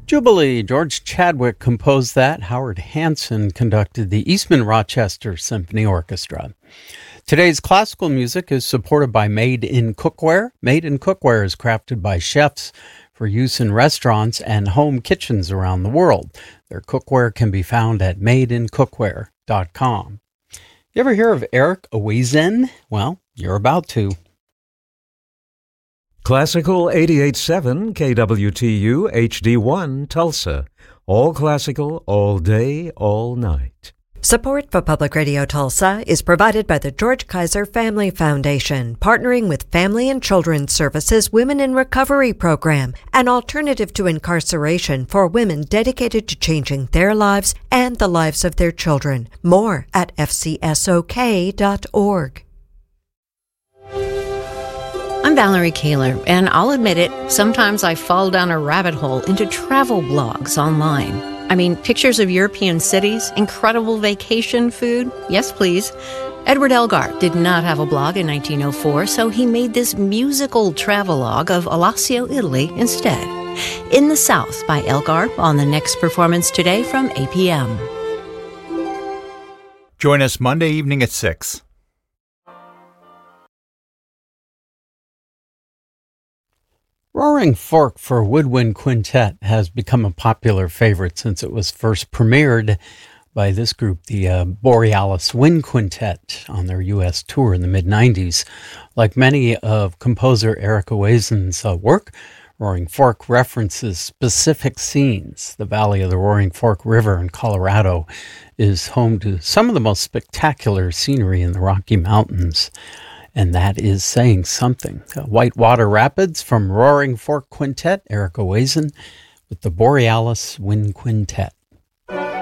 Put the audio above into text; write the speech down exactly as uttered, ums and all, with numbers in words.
Jubilee. George Chadwick composed that. Howard Hanson conducted the Eastman Rochester Symphony Orchestra. Today's classical music is supported by Made in Cookware. Made in Cookware is crafted by chefs for use in restaurants and home kitchens around the world. Their cookware can be found at made in cookware dot com. You ever hear of Eric Owazen? Well, you're about to. Classical eighty-eight point seven K W T U H D one Tulsa. All classical, all day, all night. Support for Public Radio Tulsa is provided by the George Kaiser Family Foundation, partnering with Family and Children's Services Women in Recovery Program, an alternative to incarceration for women dedicated to changing their lives and the lives of their children. More at f c s o k dot org. I'm Valerie Kaler, and I'll admit it, sometimes I fall down a rabbit hole into travel blogs online. I mean, pictures of European cities, incredible vacation food. Yes, please. Edward Elgar did not have a blog in nineteen oh four, so he made this musical travelogue of Alassio, Italy instead. In the South by Elgar on the next performance today from A P M. Join us Monday evening at six. Roaring Fork for Woodwind Quintet has become a popular favorite since it was first premiered by this group, the uh, Borealis Wind Quintet, on their U S tour in the mid nineties. Like many of composer Eric Owazen's uh, work, Roaring Fork references specific scenes. The valley of the Roaring Fork River in Colorado is home to some of the most spectacular scenery in the Rocky Mountains. And that is saying something. Whitewater Rapids from Roaring Fork Quintet, Eric Owazen with the Borealis Wind Quintet.